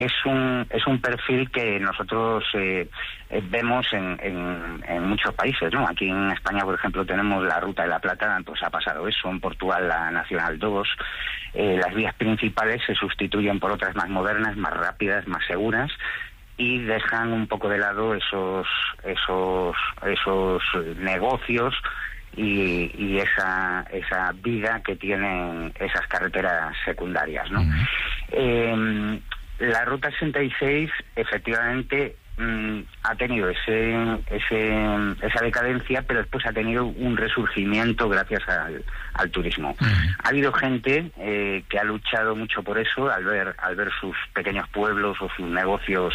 es un perfil que nosotros vemos en muchos países, ¿no? Aquí en España, por ejemplo, tenemos la Ruta de la Plata, pues ha pasado eso. En Portugal, la Nacional 2. Las vías principales se sustituyen por otras más modernas, más rápidas, más seguras, y dejan un poco de lado esos negocios y esa vida que tienen esas carreteras secundarias, ¿no? La Ruta 66 efectivamente ha tenido esa decadencia, pero después ha tenido un resurgimiento gracias al turismo. Ha habido gente que ha luchado mucho por eso, al ver sus pequeños pueblos o sus negocios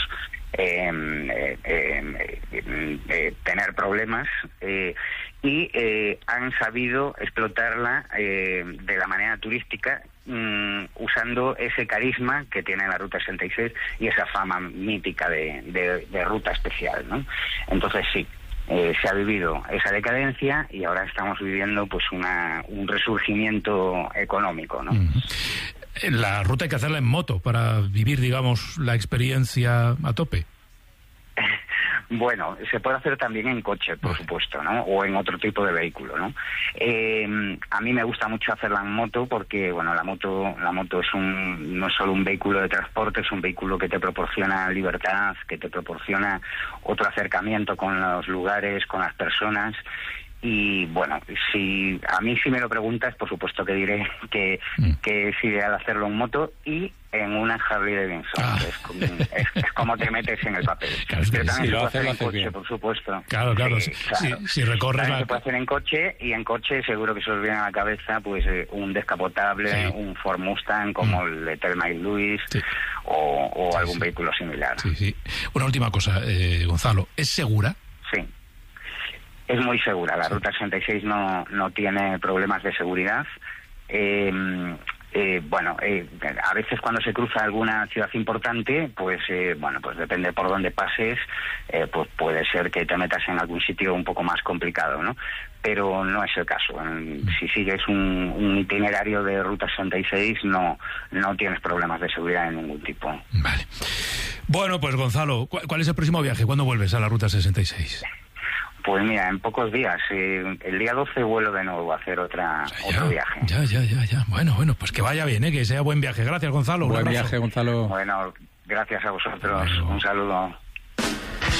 tener problemas, y han sabido explotarla de la manera turística, usando ese carisma que tiene la Ruta 66 y esa fama mítica de ruta especial, ¿no? Entonces sí, se ha vivido esa decadencia y ahora estamos viviendo pues un resurgimiento económico, ¿no? La ruta hay que hacerla en moto para vivir, digamos, la experiencia a tope. Bueno, se puede hacer también en coche, por supuesto, ¿no? O en otro tipo de vehículo, ¿no? A mí me gusta mucho hacerla en moto porque, bueno, la moto no es solo un vehículo de transporte, es un vehículo que te proporciona libertad, que te proporciona otro acercamiento con los lugares, con las personas. Y bueno, si me lo preguntas, por supuesto que diré que es ideal hacerlo en moto y en una Harley Davidson. Es como te metes en el papel. Claro, pero también si se lo puede hacer en coche, bien. por supuesto. Claro. Si recorres se puede hacer en coche, y en coche seguro que se os viene a la cabeza pues un descapotable, un Ford Mustang como el de Thelma y Louise, o algún vehículo similar. Una última cosa, Gonzalo, ¿es segura? Sí. Es muy segura. La Ruta 66 no tiene problemas de seguridad. A veces cuando se cruza alguna ciudad importante, pues depende por dónde pases, pues puede ser que te metas en algún sitio un poco más complicado, ¿no? Pero no es el caso. Si sigues un itinerario de Ruta 66, no tienes problemas de seguridad de ningún tipo. Vale. Bueno, pues Gonzalo, ¿cuál es el próximo viaje? ¿Cuándo vuelves a la Ruta 66? Pues mira, en pocos días. El día 12 vuelo de nuevo a hacer otro viaje. Ya. Bueno, pues que vaya bien, que sea buen viaje. Gracias, Gonzalo. Buen viaje, Gonzalo. Bueno, gracias a vosotros. Un saludo.